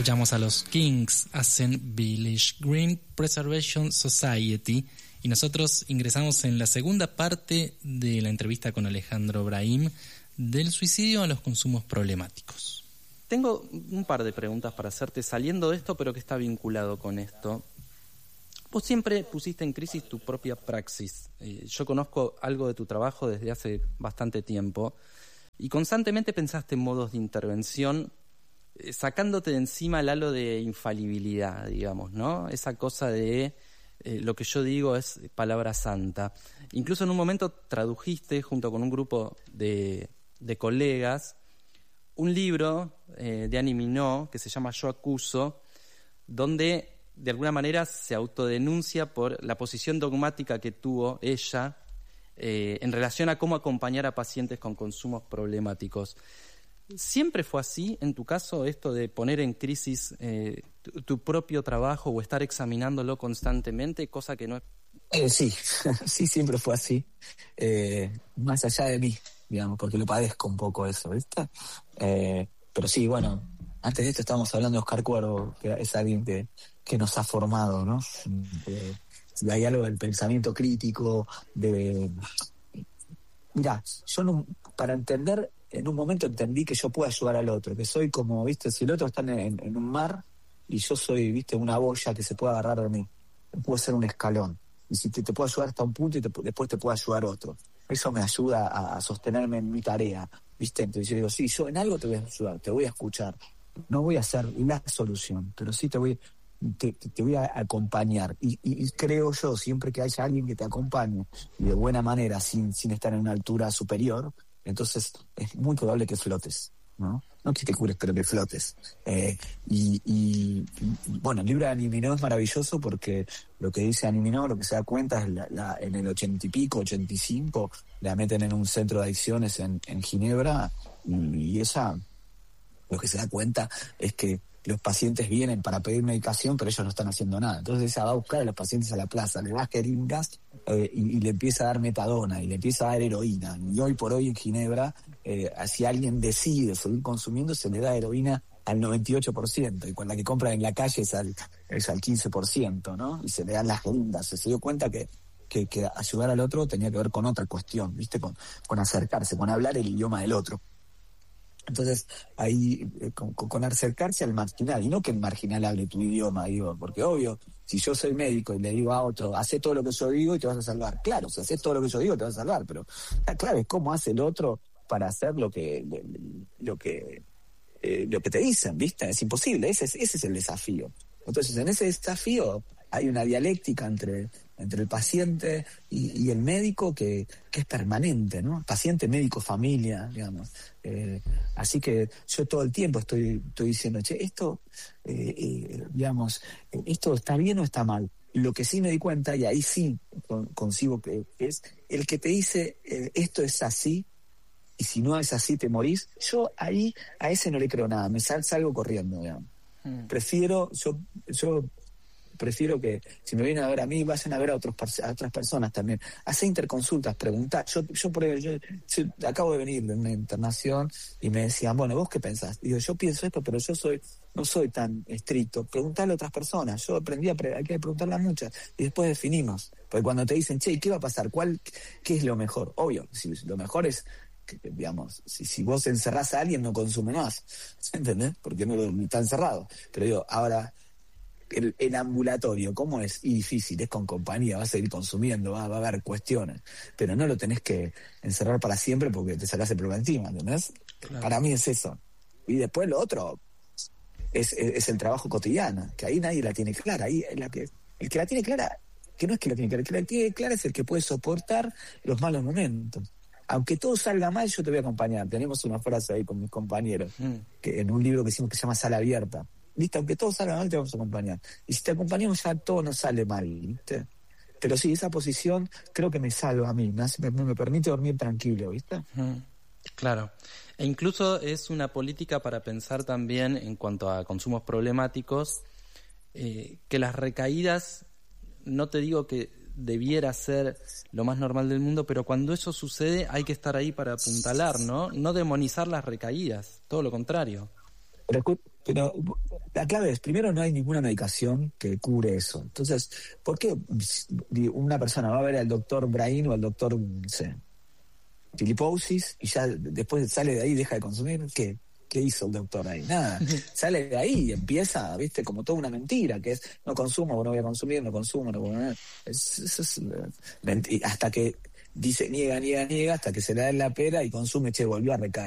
Escuchamos a los Kings, hacen Village Green Preservation Society, y nosotros ingresamos en la segunda parte de la entrevista con Alejandro Brahim, del suicidio a los consumos problemáticos. Tengo un par de preguntas para hacerte saliendo de esto, pero que está vinculado con esto. Vos siempre pusiste en crisis tu propia praxis. Yo conozco algo de tu trabajo desde hace bastante tiempo y constantemente pensaste en modos de intervención, sacándote de encima el halo de infalibilidad, digamos, ¿no? Esa cosa de lo que yo digo es palabra santa. Incluso en un momento tradujiste, junto con un grupo de colegas, un libro de Annie Minogue que se llama Yo Acuso, donde de alguna manera se autodenuncia por la posición dogmática que tuvo ella en relación a cómo acompañar a pacientes con consumos problemáticos. ¿Siempre fue así, en tu caso, esto de poner en crisis tu propio trabajo o estar examinándolo constantemente, cosa que no es? Sí, sí, siempre fue así. Más allá de mí, digamos, porque lo padezco un poco eso, ¿viste? Pero sí, bueno, antes de esto estábamos hablando de Oscar Cuervo, que es alguien que nos ha formado, ¿no? Hay algo del pensamiento crítico, Mirá, yo no, para entender, en un momento entendí que yo puedo ayudar al otro, que soy como, ¿viste? Si el otro está en un mar y yo soy, ¿viste? Una boya que se puede agarrar de mí, puedo ser un escalón. Y si te puedo ayudar hasta un punto y después te puedo ayudar otro. Eso me ayuda a sostenerme en mi tarea, ¿viste? Entonces yo digo, sí, yo en algo te voy a ayudar, te voy a escuchar. No voy a ser la solución, pero sí te voy a acompañar. Y creo yo, siempre que haya alguien que te acompañe y de buena manera, sin estar en una altura superior, entonces es muy probable que flotes, ¿no? No que te cures, pero que flotes. Bueno, el libro de Annie Minogue es maravilloso porque lo que dice Annie Minogue, lo que se da cuenta es en el 80 y pico, 85, la meten en un centro de adicciones en Ginebra y ella lo que se da cuenta es que los pacientes vienen para pedir medicación, pero ellos no están haciendo nada. Entonces ella va a buscar a los pacientes a la plaza, le da jeringas y le empieza a dar metadona y le empieza a dar heroína. Y hoy por hoy en Ginebra, si alguien decide seguir consumiendo, se le da heroína al 98%, y con la que compran en la calle es al 15%, ¿no? Y se le dan las jeringas. Se dio cuenta que ayudar al otro tenía que ver con otra cuestión, ¿viste? Con acercarse, con hablar el idioma del otro. Entonces, ahí, con acercarse al marginal, y no que el marginal hable tu idioma, digo, porque obvio, si yo soy médico y le digo a otro, hacé todo lo que yo digo y te vas a salvar. Claro, si haces todo lo que yo digo te vas a salvar, pero la clave es cómo hace el otro para hacer lo que te dicen, ¿viste? Es imposible, ese es el desafío. Entonces, en ese desafío hay una dialéctica entre el paciente y el médico que es permanente, ¿no? Paciente, médico, familia, digamos. Así que yo todo el tiempo estoy diciendo, che, esto, digamos, esto está bien o está mal. Lo que sí me di cuenta, y ahí sí consigo que es el que te dice, esto es así, y si no es así te morís. Yo ahí a ese no le creo nada, me salgo corriendo, digamos. Prefiero que, si me vienen a ver a mí, vayan a ver a otras personas también. Hacé interconsultas, preguntá. Yo acabo de venir de una internación y me decían, bueno, ¿vos qué pensás? Digo, yo pienso esto, pero no soy tan estricto. Preguntale a otras personas. Yo aprendí hay que preguntarle a muchas. Y después definimos. Porque cuando te dicen, che, ¿qué va a pasar? ¿Qué es lo mejor? Obvio, si lo mejor es, digamos, si vos encerrás a alguien, no consume más. ¿Entendés? Porque no está encerrado. Pero digo, ahora, el ambulatorio, ¿cómo es? Y difícil, es con compañía, vas a seguir consumiendo, va a haber cuestiones, pero no lo tenés que encerrar para siempre porque te sacás el problema encima, ¿entendés? Claro. Para mí es eso. Y después lo otro es el trabajo cotidiano, que ahí nadie la tiene clara. Ahí el que la tiene clara, que no es que la tiene clara, el que la tiene clara es el que puede soportar los malos momentos. Aunque todo salga mal, yo te voy a acompañar. Tenemos una frase ahí con mis compañeros, que en un libro que hicimos que se llama Sala Abierta. ¿Viste? Aunque todo salga mal, te vamos a acompañar. Y si te acompañamos, ya todo no sale mal, ¿viste? Pero sí, esa posición creo que me salva a mí, me permite dormir tranquilo, ¿viste? Claro. E incluso es una política para pensar también, en cuanto a consumos problemáticos, que las recaídas, no te digo que debiera ser lo más normal del mundo, pero cuando eso sucede hay que estar ahí para apuntalar, ¿no? No demonizar las recaídas, todo lo contrario. Pero la clave es, primero, no hay ninguna medicación que cure eso. Entonces, ¿por qué una persona va a ver al doctor Brahim o al doctor, no sé, Filipousis y ya después sale de ahí y deja de consumir? ¿Qué hizo el doctor ahí? Nada. Sale de ahí y empieza, viste, como toda una mentira, que es, no consumo, no voy a consumir, no consumo, no voy a... Eso es hasta que dice niega, hasta que se le da en la pera y consume, volvió a recaer.